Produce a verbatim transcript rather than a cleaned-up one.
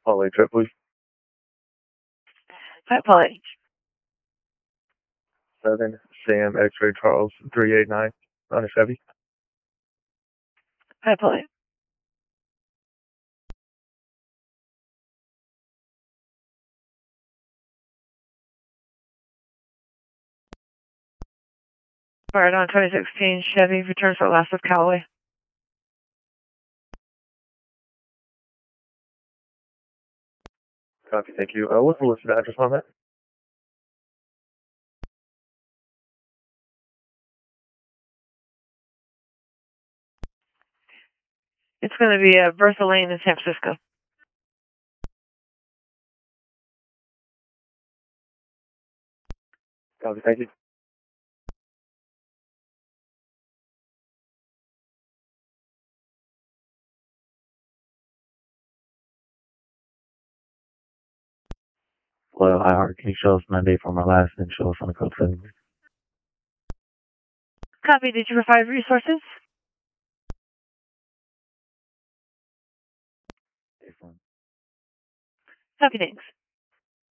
Polly trip, please. Hi, Polly. Seven Sam X-ray Charles three eight nine on a Chevy. Hi, Polly. Fired on twenty sixteen Chevy, returns for last of Callaway. Copy, thank you. Uh, what's the listed address on that? It's going to be uh, Bertha Lane in San Francisco. Copy, thank you. Hello, iHeart. Can you show us Monday from our last and show us on the code seven? Copy. Did you provide resources? Copy, thanks.